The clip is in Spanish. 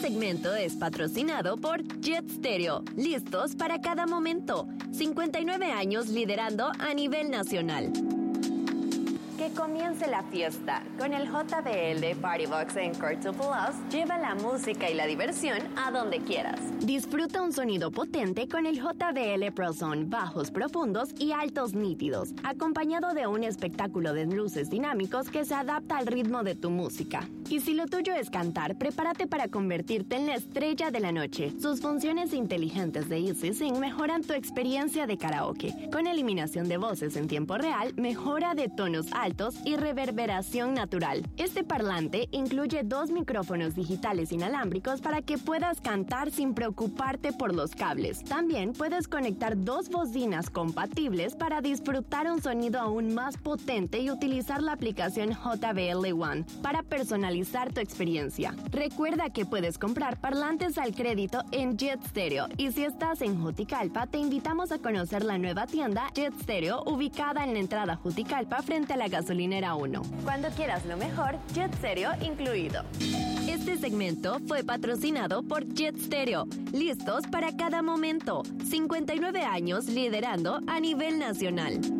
segmento es patrocinado por Jet Stereo, listos para cada momento. 59 años liderando a nivel nacional. Que comience la fiesta. Con el JBL Party Box Encore 2 Plus, lleva la música y la diversión a donde quieras. Disfruta un sonido potente con el JBL Pro Zone, bajos profundos y altos nítidos, acompañado de un espectáculo de luces dinámicos que se adapta al ritmo de tu música. Y si lo tuyo es cantar, prepárate para convertirte en la estrella de la noche. Sus funciones inteligentes de Easy Sing mejoran tu experiencia de karaoke. Con eliminación de voces en tiempo real, mejora de tonos altos y reverberación natural. Este parlante incluye 2 micrófonos digitales inalámbricos para que puedas cantar sin preocuparte por los cables. También puedes conectar 2 bocinas compatibles para disfrutar un sonido aún más potente y utilizar la aplicación JBL One para personalizar tu experiencia. Recuerda que puedes comprar parlantes al crédito en Jet Stereo, y si estás en Juticalpa, te invitamos a conocer la nueva tienda Jet Stereo ubicada en la entrada Juticalpa frente a la gasolinera 1. Cuando quieras lo mejor, Jet Stereo incluido. Este segmento fue patrocinado por Jet Stereo, listos para cada momento. 59 años liderando a nivel nacional.